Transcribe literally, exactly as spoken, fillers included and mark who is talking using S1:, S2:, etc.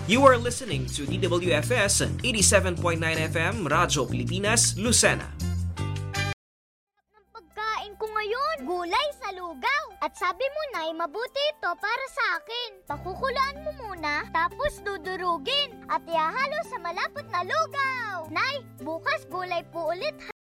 S1: You are listening to D W F S eighty-seven point nine F M, Radyo Pilipinas, Lucena.
S2: Pagkain ko ngayon, gulay sa lugaw. At sabi mo, Nay, mabuti ito para sa akin. Pakukulaan mo muna, tapos dudurugin. At ihahalo sa malapot na lugaw. Nay, bukas gulay po ulit.